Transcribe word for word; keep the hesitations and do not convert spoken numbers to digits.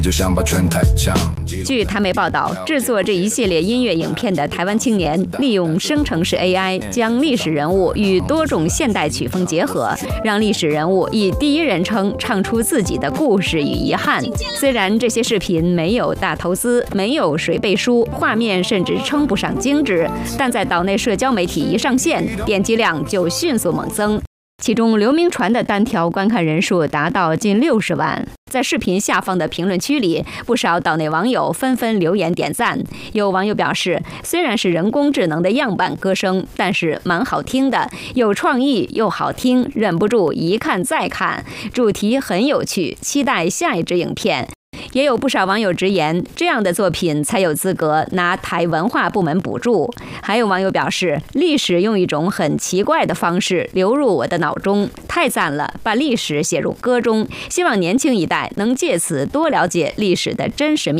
据台媒报道，制作这一系列音乐影片的台湾青年，利用生成式 A I 将历史人物与多种现代曲风结合，让历史人物以第一人称唱出自己的故事与遗憾。虽然这些视频没有大投资，没有谁背书，画面甚至称不上精致，但在岛内社交媒体一上线，点击量就迅速猛增。其中，刘铭传的单条观看人数达到近六十万。在视频下方的评论区里，不少岛内网友纷纷留言点赞。有网友表示，虽然是人工智能的样板歌声，但是蛮好听的，有创意又好听，忍不住一看再看。主题很有趣，期待下一支影片。也有不少网友直言，这样的作品才有资格拿台文化部门补助。还有网友表示，历史用一种很奇怪的方式流入我的脑中，太赞了，把历史写入歌中，希望年轻一代能借此多了解历史的真实面。